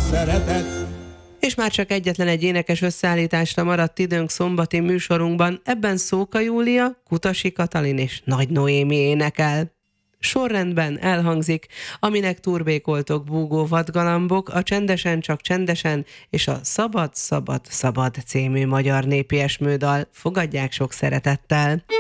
szeretet. És már csak egyetlen egy énekes összeállításra maradt időnk szombati műsorunkban, ebben Szóka Júlia, Kutasi Katalin és Nagy Noémi énekel. Sorrendben elhangzik, aminek turbékoltok búgó vadgalambok, a Csendesen csak csendesen és a Szabad, szabad, szabad című magyar népi esmődal. Fogadják sok szeretettel!